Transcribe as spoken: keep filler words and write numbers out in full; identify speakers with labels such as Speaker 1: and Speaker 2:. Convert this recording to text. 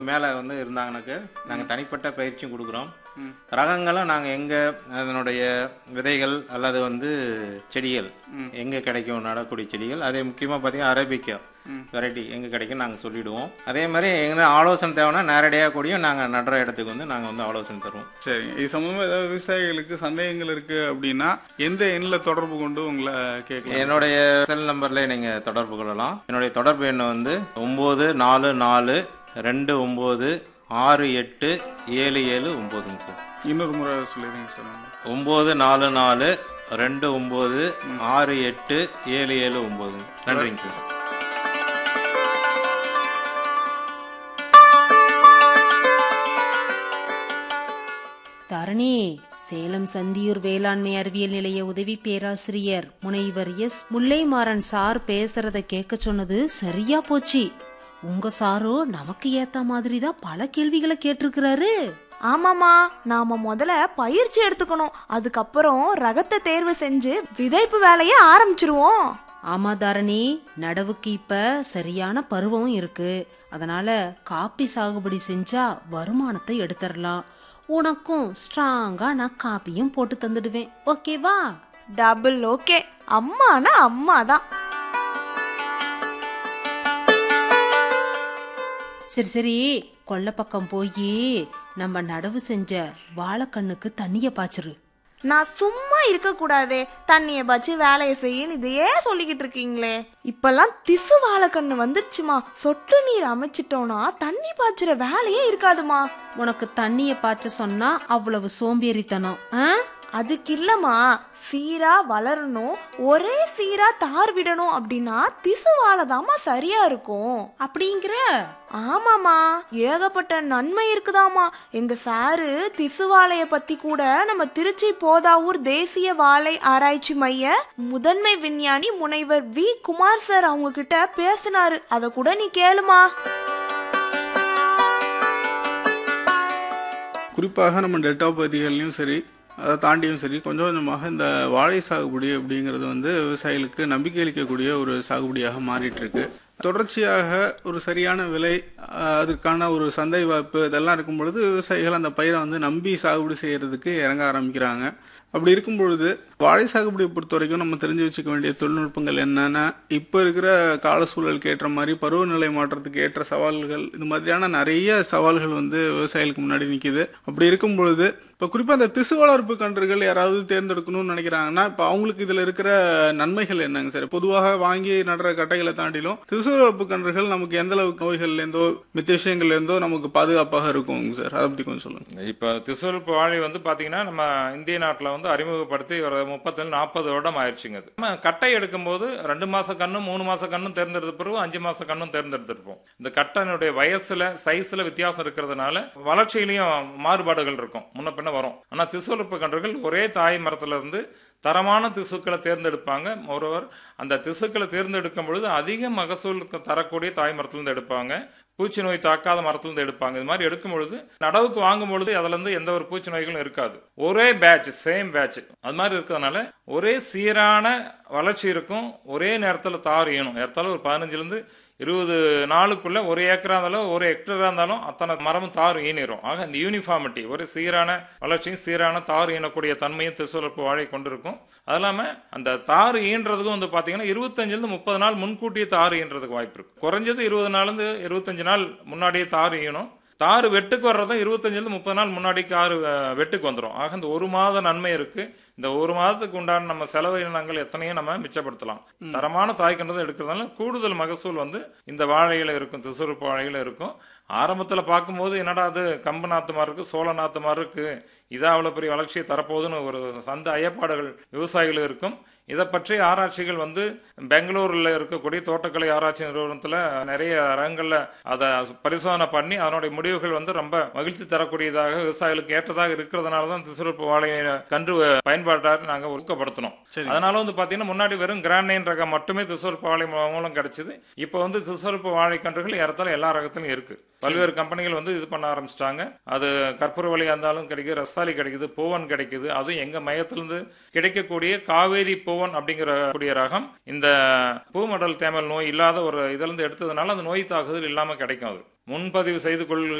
Speaker 1: மேலே வந்து இருந்தாங்கனாக்க நாங்கள் தனிப்பட்ட பயிற்சியும் கொடுக்குறோம். ரகங்களும் நாங்கள் எங்கே அதனுடைய விதைகள் அல்லது வந்து செடிகள் எங்கே கிடைக்கும், நடக்கூடிய செடிகள், அதே முக்கியமாக பார்த்தீங்கன்னா அரேபிக்கா வெரைட்டி எங்கே கிடைக்கும் நாங்கள் சொல்லிவிடுவோம். அதே மாதிரி எங்கே ஆலோசனை தேவைன்னா நேரடியாக கூடியும் நாங்கள் நடுற இடத்துக்கு வந்து நாங்கள் வந்து ஆலோசனை தருவோம்.
Speaker 2: சரிங்க. இது சம்பந்தமாக ஏதாவது விவசாயிகளுக்கு சந்தேகங்கள் இருக்குது அப்படின்னா எந்த எண்ணில் தொடர்பு கொண்டு உங்களை கேட்கலாம்?
Speaker 1: என்னுடைய செல் நம்பரில் நீங்கள் தொடர்பு கொள்ளலாம். என்னுடைய தொடர்பு எண் வந்து ஒம்பது நாலு நாலு ரெண்டு ஒம்பது ஆறு எட்டு ஏழு ஏழு ஒம்போதுங்க சார்.
Speaker 2: இன்னொரு முறை சொல்லிடுங்க சார்.
Speaker 1: ஒம்பது நாலு நாலு ரெண்டு ஒம்பது ஆறு எட்டு ஏழு ஏழு ஒம்பது. நன்றிங்க சார்.
Speaker 3: தரணி, சேலம் சந்தியூர் வேளாண்மை அறிவியல் நிலைய உதவி பேராசிரியர் முனைவர் எஸ் முல்லைமாறன் சார் பேசுறத கேட்க சொன்னது சரியா போச்சு. உங்க சாரோ நமக்கு ஏத்த மாதிரி தான் பல கேள்விகளை கேட்டிருக்கிறாரு.
Speaker 4: ஆமாமா, நாம முதல்ல பயிற்சி எடுத்துக்கணும், அதுக்கப்புறம் ரகத்தை தேர்வு செஞ்சு விதைப்பு வேலையை ஆரம்பிச்சிருவோம்.
Speaker 3: ஆமா தாரணி, நடவுக்கு இப்ப சரியான பருவம் இருக்கு. அதனால காப்பி சாகுபடி செஞ்சா வருமானத்தை எடுத்துடலாம். உனக்கும் ஸ்ட்ராங்கா நான் காப்பியும் போட்டு தந்துடுவேன். ஓகேவா?
Speaker 4: Double okay. அம்மானா அம்மா தான்.
Speaker 3: சரி சரி, கொல்ல பக்கம் போய் நம்ம நடவு செஞ்ச வாழைக்கண்ணுக்கு தண்ணிய பாய்ச்சிரு.
Speaker 4: நான் சும்மா இருக்க கூடாதே, தண்ணிய பாய்ச்சி வேலையை செய்யன்னு இதையே சொல்லிக்கிட்டு இருக்கீங்களே. இப்பெல்லாம் திசு வாழைக்கண்ணு வந்துருச்சுமா. சொட்டு நீர் அமைச்சிட்டோம்னா தண்ணி பாய்ச்சுற வேலையே இருக்காதுமா.
Speaker 3: உனக்கு தண்ணிய பாய்ச்ச சொன்னா அவ்வளவு சோம்பேறித்தனம்.
Speaker 4: அதுக்கு இல்லம்மா, சீரா வளரணும், ஒரே சீரா தார் விடணும் அப்படின்னா திசு வாழைதாமா சரியா இருக்கும்.
Speaker 3: அப்படிங்கிற?
Speaker 4: ஆமாமா, ஏகப்பட்ட நன்மை இருக்குதாமா. எங்க சாரு திசு வாழைய பத்தி கூட நம்ம திருச்சி போதாவூர் தேசிய வாழை ஆராய்ச்சி மைய முதன்மை விஞ்ஞானி முனைவர் வி குமார் சார் அவங்க கிட்ட பேசினாரு. அத கூட நீ கேளுமா.
Speaker 2: குறிப்பாக நம்ம டெல்டா பகுதிகள்லையும் சரி, அதை தாண்டியும் சரி, கொஞ்சம் கொஞ்சமாக இந்த வாழை சாகுபடி அப்படிங்கிறது வந்து விவசாயிகளுக்கு நம்பிக்கை அளிக்கக்கூடிய ஒரு சாகுபடியாக மாறிட்டு இருக்கு. தொடர்ச்சியாக ஒரு சரியான விலை, அதற்கான ஒரு சந்தை வாய்ப்பு இதெல்லாம் இருக்கும் பொழுது விவசாயிகள் அந்த பயிரை வந்து நம்பி சாகுபடி செய்யறதுக்கு இறங்க ஆரம்பிக்கிறாங்க. அப்படி இருக்கும் பொழுது வாழை சாகுபடியை பொறுத்த வரைக்கும் நம்ம தெரிஞ்சு வச்சுக்க வேண்டிய தொழில்நுட்பங்கள் என்னன்னா, இப்போ இருக்கிற கால சூழலுக்கு ஏற்ற மாதிரி பருவநிலை மாற்றத்துக்கு ஏற்ற சவால்கள், இது மாதிரியான நிறைய சவால்கள் வந்து விவசாயிகளுக்கு முன்னாடி நிற்கிது. அப்படி இருக்கும் பொழுது இப்போ குறிப்பாக அந்த திசு வளர்ப்பு கன்றுகள் யாராவது தேர்ந்தெடுக்கணும்னு நினைக்கிறாங்கன்னா இப்போ அவங்களுக்கு இதில் இருக்கிற நன்மைகள் என்னங்க சார்? பொதுவாக வாங்கி நடுற கட்டைகளை தாண்டிலும் திசு வளர்ப்பு கன்றுகள் நமக்கு எந்த அளவுக்கு நோய்கள்லேருந்தோ மித்த விஷயங்கள்லேருந்தோ நமக்கு பாதுகாப்பாக இருக்குங்க சார்? அதை பற்றி கொஞ்சம் சொல்லுங்கள்.
Speaker 5: இப்போ திசு வளர்ப்பு வாழை வந்து பார்த்தீங்கன்னா நம்ம இந்திய நாட்டில் வந்து அறிமுகப்படுத்தி ஒரு முப்பத்தேழு நாற்பது வருடம் ஆயிடுச்சுங்க. அது நம்ம கட்டை எடுக்கும்போது ரெண்டு மாச கண்ணும் மூணு மாச கண்ணும் தேர்ந்தெடுத்த பிறகு அஞ்சு மாச கண்ணும் தேர்ந்தெடுத்திருப்போம். இந்த கட்டனுடைய வயசுல சைஸ்ல வித்தியாசம் இருக்கிறதுனால வளர்ச்சியிலையும் மாறுபாடுகள் இருக்கும், முன்ன பின்ன வரும். ஆனா திசு வளர்ப்பு கன்றுகள் ஒரே தாய் மரத்துல இருந்து தரமான திசுக்களை தேர்ந்தெடுப்பாங்க. ஒருவர் அந்த திசுக்களை தேர்ந்தெடுக்கும் பொழுது அதிக மகசூல் தரக்கூடிய தாய் மரத்திலிருந்து எடுப்பாங்க, பூச்சி நோய் தாக்காத மரத்திலிருந்து எடுப்பாங்க. இது மாதிரி எடுக்கும் பொழுது நடவுக்கு வாங்கும் பொழுது அதுல இருந்து எந்த ஒரு பூச்சி நோய்களும் இருக்காது. ஒரே பேட்ச், சேம் பேட்ச் அது மாதிரி இருக்கிறதுனால ஒரே சீரான வளர்ச்சி இருக்கும். ஒரே நேரத்தில் தார் ஈனும். ஏற்றாலும் ஒரு பதினஞ்சுல இருந்து இருபது நாளுக்குள்ள ஒரு ஏக்கரா இருந்தாலும் ஒரு ஹெக்டரா இருந்தாலும் அத்தனை மரமும் தார் ஈனிரும். ஆக இந்த யூனிஃபார்மிட்டி, ஒரு சீரான வளர்ச்சியும் சீரான தார் ஈனக்கூடிய தன்மையும் திசு வளர்ப்பு வாழை கொண்டிருக்கும். அது இல்லாம அந்த தார் ஈன்றதுக்கும் வந்து பாத்தீங்கன்னா இருபத்தஞ்சுல இருந்து முப்பது நாள் முன்கூட்டியே தார் ஈன்றதுக்கு வாய்ப்பு இருக்கு. குறைஞ்சது இருபது நாள் இருந்து இருபத்தஞ்சு நாள் முன்னாடியே தார் ஈனும். தாறு வெட்டுக்கு வர்றதும் இருபத்தஞ்சுல முப்பது நாள் முன்னாடி காரு வெட்டுக்கு வந்துடும். ஆக இந்த ஒரு மாத நன்மை இருக்கு. இந்த ஒரு மாதத்துக்கு உண்டான நம்ம செலவினங்கள் எத்தனையும் நம்ம மிச்சப்படுத்தலாம். தரமான தாய்க்கன்று எடுக்கிறதுனால கூடுதல் மகசூல் வந்து இந்த வாழையில இருக்கும், திசுறுப்பு வாழையில இருக்கும். ஆரம்பத்தில் பார்க்கும்போது என்னடா அது கம்பு நாத்து மாதிரி இருக்கு, சோள நாத்து மாதிரி இருக்கு, இதான் அவ்வளோ பெரிய வளர்ச்சியை தரப்போகுதுன்னு ஒரு சந்த ஐயப்பாடுகள் விவசாயிகள் இருக்கும். இதை பற்றி ஆராய்ச்சிகள் வந்து பெங்களூரில் இருக்கக்கூடிய தோட்டக்கலை ஆராய்ச்சி நிறுவனத்தில் நிறைய ரகங்களில் அதை பரிசோதனை பண்ணி அதனுடைய முடிவுகள் வந்து ரொம்ப மகிழ்ச்சி தரக்கூடியதாக விவசாயிகளுக்கு ஏற்றதாக இருக்கிறதுனால தான் திசுறுப்பு வாழை கன்று பயன்பாட்டாக நாங்கள் ஊக்கப்படுத்தணும். அதனால வந்து பார்த்தீங்கன்னா முன்னாடி வெறும் கிராண்டைன் ரகம் மட்டுமே திசுறுப்பு வாழை மூலம் கிடைச்சிது. இப்போ வந்து திசுறுப்பு வாழை கன்றுகள் ஏறத்தாழ எல்லா ரகத்திலும் இருக்கு. பல்வேறு கம்பெனிகள் வந்து இது பண்ண ஆரம்பிச்சிட்டாங்க. அது கற்பூரவள்ளியா இருந்தாலும் கிடைக்குது, ரஸ்தாலி கிடைக்குது, பூவன் கிடைக்குது. அதுவும் எங்க மையத்திலிருந்து கிடைக்கக்கூடிய காவேரி பூவன் அப்படிங்கிற கூடிய ரகம் இந்த பூமடல் தேமல் நோய் இல்லாத ஒரு இதுல இருந்து எடுத்ததுனால அந்த நோய் தாக்குதல் இல்லாம கிடைக்கும். அது முன்பதிவு செய்து கொள்